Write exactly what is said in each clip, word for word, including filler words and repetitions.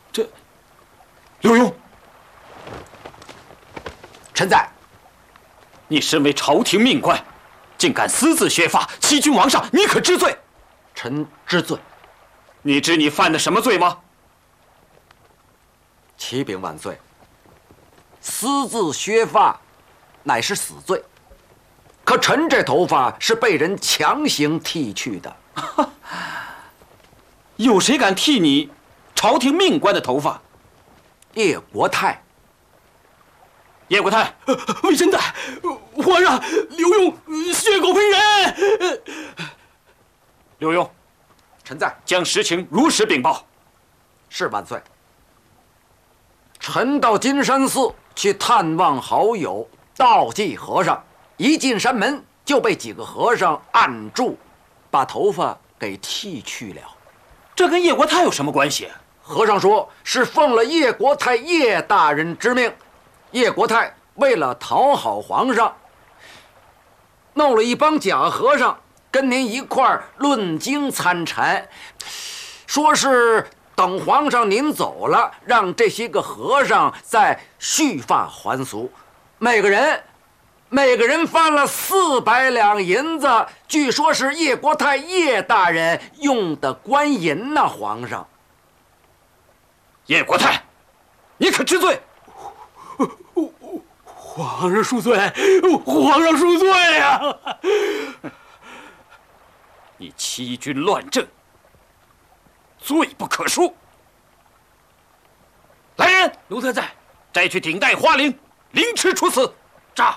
这，刘墉， 臣在。 你身为朝廷命官，竟敢私自削发，欺君罔上，你可知罪？ 臣知罪。 你知你犯的什么罪吗？ 启禀万岁，私自削发，乃是死罪。可臣这头发是被人强行剃去的。 有谁敢剃你朝廷命官的头发？ 叶国泰。 叶国泰， 微臣在，皇上，刘墉血口喷人。 刘墉， 臣在， 将实情如实禀报。 是万岁。臣到金山寺去探望好友道济和尚，一进山门就被几个和尚按住，把头发给剃去了。 这跟叶国泰有什么关系？ 和尚说是奉了叶国泰叶大人之命，叶国泰为了讨好皇上，弄了一帮假和尚跟您一块儿论经参禅，说是等皇上您走了，让这些个和尚再续发还俗，每个人每个人发了四百两银子，据说是叶国泰叶大人用的官银呐、啊，皇上。 叶国泰，你可知罪？ 皇上恕罪，皇上恕罪呀！ 你欺君乱政，罪不可恕。来人， 奴才在， 摘去顶戴花翎，凌迟处死。炸！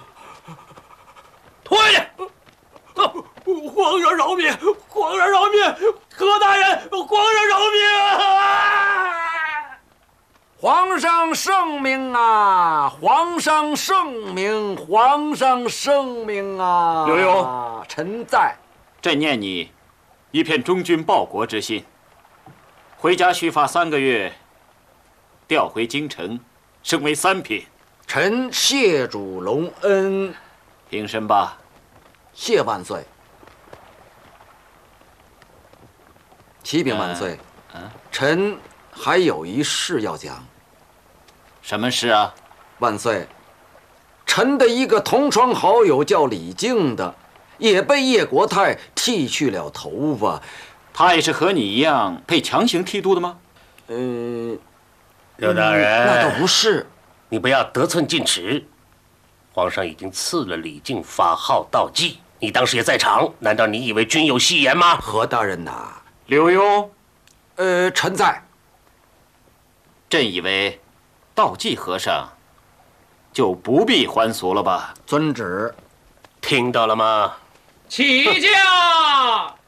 推！皇上饶命！皇上饶命！何大人，皇上饶命啊！ 皇上圣明啊！皇上圣明！皇上圣明啊！ 刘墉， 臣在。 朕念你一片忠君报国之心，回家续发三个月，调回京城，升为三品。 臣谢主隆恩。 平身吧。 谢万岁。启禀万岁， 嗯， 臣还有一事要讲。 什么事啊？ 万岁，臣的一个同窗好友叫李靖的，也被叶国泰剃去了头发。 他也是和你一样被强行剃度的吗？ 呃， 刘大人， 那倒不是。 你不要得寸进尺。皇上已经赐了李靖法号道济，你当时也在场，难道你以为君有戏言吗？ 何大人呐？ 刘墉， 呃，臣在。 朕以为道济和尚就不必还俗了吧？ 遵旨。 听到了吗？ 起驾！